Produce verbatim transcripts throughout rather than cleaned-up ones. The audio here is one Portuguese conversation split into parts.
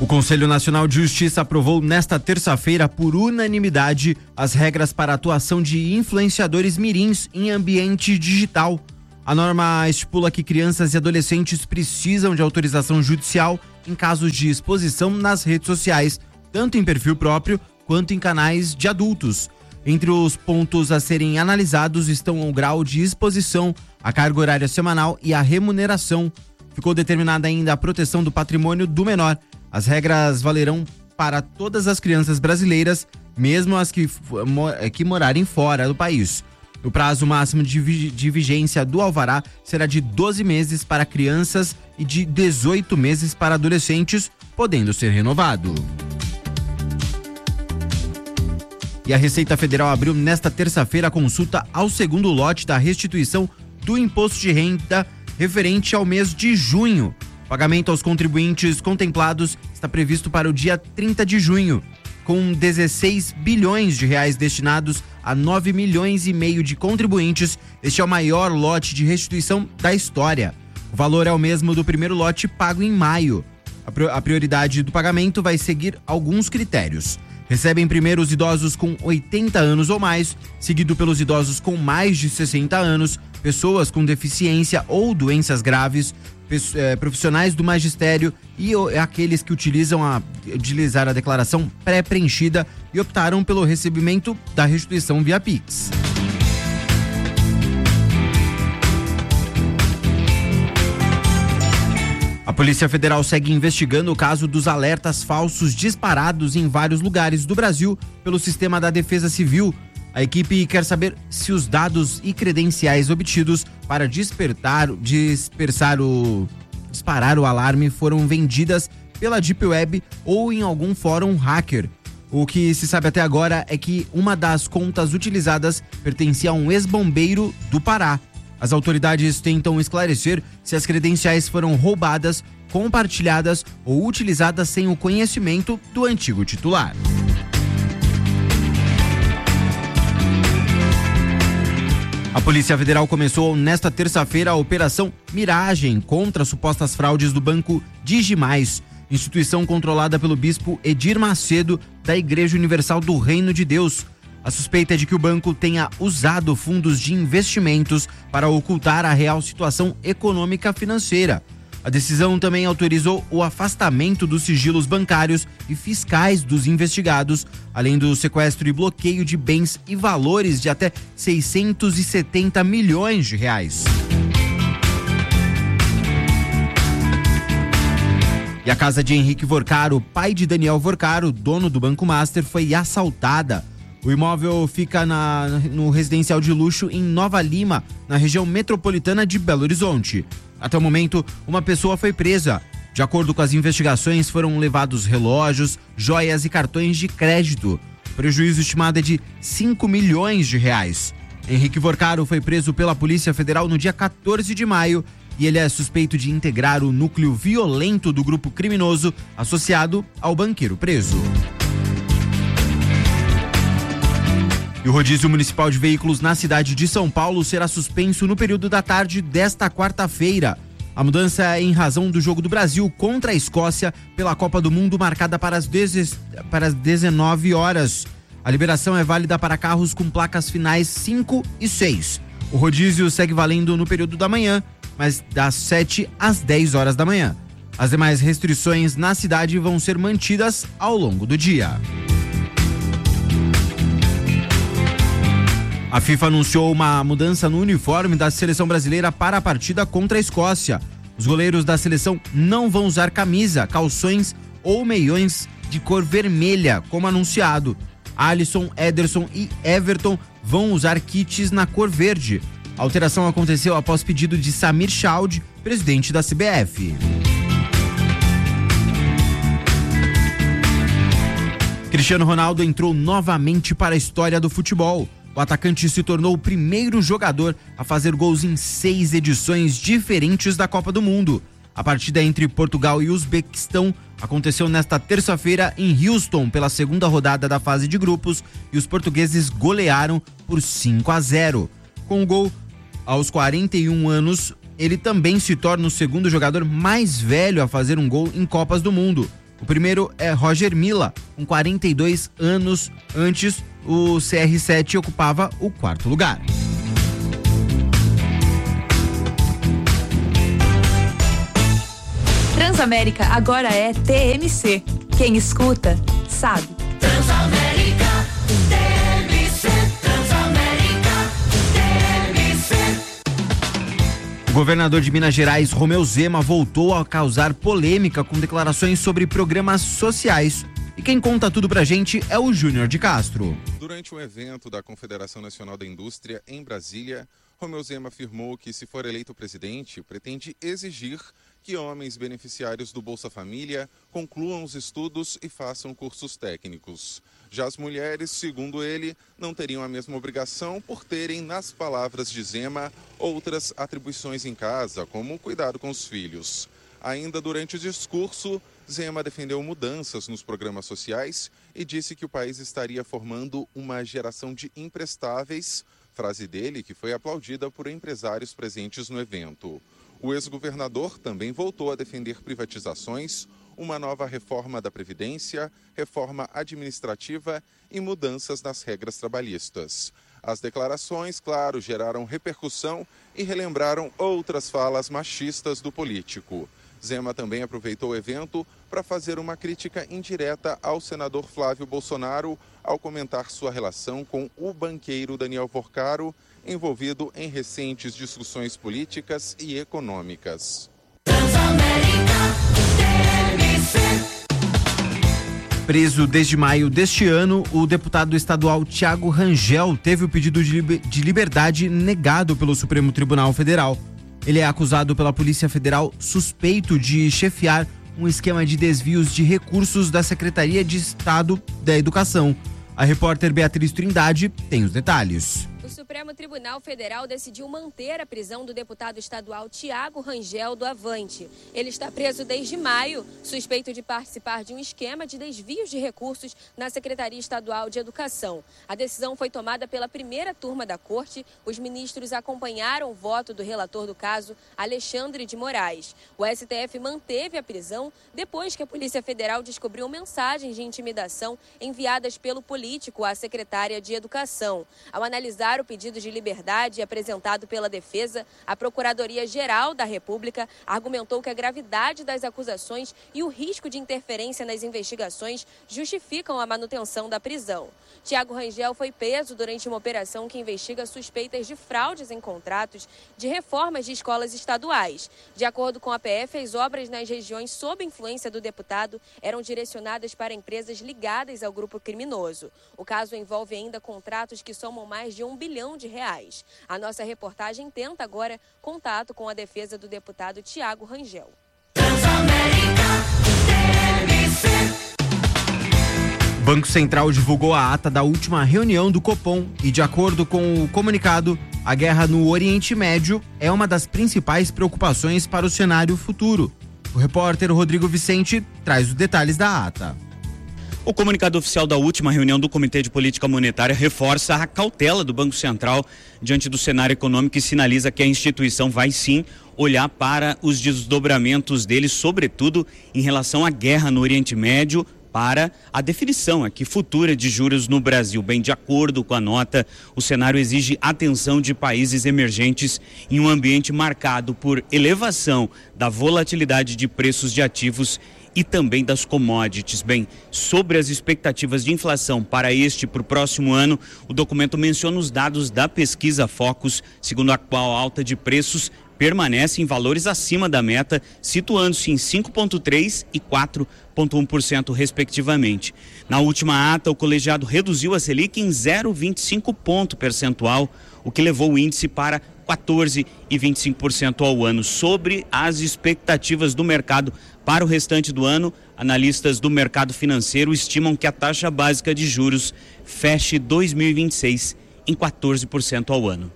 Conselho Nacional de Justiça aprovou nesta terça-feira, por unanimidade, as regras para a atuação de influenciadores mirins em ambiente digital. A norma estipula que crianças e adolescentes precisam de autorização judicial em casos de exposição nas redes sociais, tanto em perfil próprio quanto em canais de adultos. Entre os pontos a serem analisados estão o grau de exposição, a carga horária semanal e a remuneração. Ficou determinada ainda a proteção do patrimônio do menor. As regras valerão para todas as crianças brasileiras, mesmo as que, que morarem fora do país. O prazo máximo de, de vigência do alvará será de doze meses para crianças e de dezoito meses para adolescentes, podendo ser renovado. E a Receita Federal abriu nesta terça-feira a consulta ao segundo lote da restituição do imposto de renda referente ao mês de junho. O pagamento aos contribuintes contemplados está previsto para o dia trinta de junho, com dezesseis bilhões de reais destinados a nove milhões e meio de contribuintes. Este é o maior lote de restituição da história. O valor é o mesmo do primeiro lote pago em maio. A prioridade do pagamento vai seguir alguns critérios. Recebem primeiro os idosos com oitenta anos ou mais, seguido pelos idosos com mais de sessenta anos, pessoas com deficiência ou doenças graves, profissionais do magistério e aqueles que utilizam a, utilizar a declaração pré-preenchida e optaram pelo recebimento da restituição via Pix. A Polícia Federal segue investigando o caso dos alertas falsos disparados em vários lugares do Brasil pelo sistema da Defesa Civil. A equipe quer saber se os dados e credenciais obtidos para despertar, dispersar o, disparar o alarme foram vendidas pela Deep Web ou em algum fórum hacker. O que se sabe até agora é que uma das contas utilizadas pertencia a um ex-bombeiro do Pará. As autoridades tentam esclarecer se as credenciais foram roubadas, compartilhadas ou utilizadas sem o conhecimento do antigo titular. A Polícia Federal começou nesta terça-feira a Operação Miragem contra supostas fraudes do Banco Digimais, instituição controlada pelo bispo Edir Macedo, da Igreja Universal do Reino de Deus. A suspeita é de que o banco tenha usado fundos de investimentos para ocultar a real situação econômica financeira. A decisão também autorizou o afastamento dos sigilos bancários e fiscais dos investigados, além do sequestro e bloqueio de bens e valores de até seiscentos e setenta milhões de reais. E a casa de Henrique Vorcaro, pai de Daniel Vorcaro, dono do Banco Master, foi assaltada. O imóvel fica na, no residencial de luxo em Nova Lima, na região metropolitana de Belo Horizonte. Até o momento, uma pessoa foi presa. De acordo com as investigações, foram levados relógios, joias e cartões de crédito. O prejuízo estimado é de cinco milhões de reais. Henrique Vorcaro foi preso pela Polícia Federal no dia quatorze de maio e ele é suspeito de integrar o núcleo violento do grupo criminoso associado ao banqueiro preso. E o rodízio municipal de veículos na cidade de São Paulo será suspenso no período da tarde desta quarta-feira. A mudança é em razão do jogo do Brasil contra a Escócia pela Copa do Mundo, marcada para as, dezes, para as dezenove horas. A liberação é válida para carros com placas finais cinco e seis. O rodízio segue valendo no período da manhã, mas das sete às dez horas da manhã. As demais restrições na cidade vão ser mantidas ao longo do dia. A FIFA anunciou uma mudança no uniforme da seleção brasileira para a partida contra a Escócia. Os goleiros da seleção não vão usar camisa, calções ou meiões de cor vermelha, como anunciado. Alisson, Ederson e Everton vão usar kits na cor verde. A alteração aconteceu após pedido de Samir Chaud, presidente da C B F. Cristiano Ronaldo entrou novamente para a história do futebol. O atacante se tornou o primeiro jogador a fazer gols em seis edições diferentes da Copa do Mundo. A partida entre Portugal e Uzbequistão aconteceu nesta terça-feira em Houston pela segunda rodada da fase de grupos e os portugueses golearam por cinco a zero. Com o gol aos quarenta e um anos, ele também se torna o segundo jogador mais velho a fazer um gol em Copas do Mundo. O primeiro é Roger Milla, com quarenta e dois anos. Antes, o C R sete ocupava o quarto lugar. Transamérica agora é T M C. Quem escuta, sabe. Transamérica, T M C, Transamérica, T M C. O governador de Minas Gerais, Romeu Zema, voltou a causar polêmica com declarações sobre programas sociais. E quem conta tudo pra gente é o Júnior de Castro. Durante um evento da Confederação Nacional da Indústria em Brasília, Romeu Zema afirmou que, se for eleito presidente, pretende exigir que homens beneficiários do Bolsa Família concluam os estudos e façam cursos técnicos. Já as mulheres, segundo ele, não teriam a mesma obrigação por terem, nas palavras de Zema, outras atribuições em casa, como o cuidado com os filhos. Ainda durante o discurso, Zema defendeu mudanças nos programas sociais e disse que o país estaria formando uma geração de imprestáveis, frase dele que foi aplaudida por empresários presentes no evento. O ex-governador também voltou a defender privatizações, uma nova reforma da Previdência, reforma administrativa e mudanças nas regras trabalhistas. As declarações, claro, geraram repercussão e relembraram outras falas machistas do político. Zema também aproveitou o evento para fazer uma crítica indireta ao senador Flávio Bolsonaro ao comentar sua relação com o banqueiro Daniel Porcaro, envolvido em recentes discussões políticas e econômicas. Preso desde maio deste ano, o deputado estadual Thiago Rangel teve o pedido de liberdade negado pelo Supremo Tribunal Federal. Ele é acusado pela Polícia Federal, suspeito de chefiar um esquema de desvios de recursos da Secretaria de Estado da Educação. A repórter Beatriz Trindade tem os detalhes. O Supremo Tribunal Federal decidiu manter a prisão do deputado estadual Thiago Rangel do Avante. Ele está preso desde maio, suspeito de participar de um esquema de desvios de recursos na Secretaria Estadual de Educação. A decisão foi tomada pela primeira turma da Corte. Os ministros acompanharam o voto do relator do caso, Alexandre de Moraes. O S T F manteve a prisão depois que a Polícia Federal descobriu mensagens de intimidação enviadas pelo político à secretária de Educação. Ao analisar o pedido de liberdade apresentado pela defesa, a Procuradoria-Geral da República argumentou que a gravidade das acusações e o risco de interferência nas investigações justificam a manutenção da prisão. Thiago Rangel foi preso durante uma operação que investiga suspeitas de fraudes em contratos de reformas de escolas estaduais. De acordo com a P F, as obras nas regiões sob influência do deputado eram direcionadas para empresas ligadas ao grupo criminoso. O caso envolve ainda contratos que somam mais de um bilhão de reais. A nossa reportagem tenta agora contato com a defesa do deputado Thiago Rangel. O Banco Central divulgou a ata da última reunião do Copom e, de acordo com o comunicado, a guerra no Oriente Médio é uma das principais preocupações para o cenário futuro. O repórter Rodrigo Vicente traz os detalhes da ata. O comunicado oficial da última reunião do Comitê de Política Monetária reforça a cautela do Banco Central diante do cenário econômico e sinaliza que a instituição vai sim olhar para os desdobramentos dele, sobretudo em relação à guerra no Oriente Médio, para a definição aqui futura de juros no Brasil. Bem, de acordo com a nota, o cenário exige atenção de países emergentes em um ambiente marcado por elevação da volatilidade de preços de ativos e também das commodities. Bem, sobre as expectativas de inflação para este e para o próximo ano, o documento menciona os dados da pesquisa Focus, segundo a qual a alta de preços permanece em valores acima da meta, situando-se em cinco vírgula três por cento e quatro vírgula um por cento, respectivamente. Na última ata, o colegiado reduziu a Selic em zero vírgula vinte e cinco ponto percentual, o que levou o índice para quatorze vírgula vinte e cinco por cento ao ano. Sobre as expectativas do mercado para o restante do ano, analistas do mercado financeiro estimam que a taxa básica de juros feche dois mil e vinte e seis em quatorze por cento ao ano.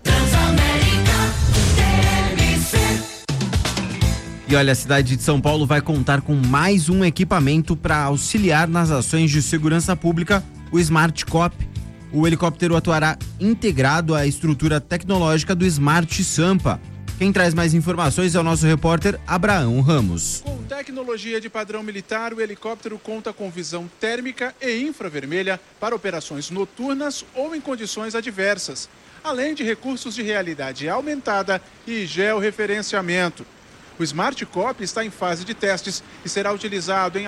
E olha, a cidade de São Paulo vai contar com mais um equipamento para auxiliar nas ações de segurança pública, o Smart Cop. O helicóptero atuará integrado à estrutura tecnológica do Smart Sampa. Quem traz mais informações é o nosso repórter Abraão Ramos. Com tecnologia de padrão militar, o helicóptero conta com visão térmica e infravermelha para operações noturnas ou em condições adversas, além de recursos de realidade aumentada e georreferenciamento. O Smart Cop está em fase de testes e será utilizado em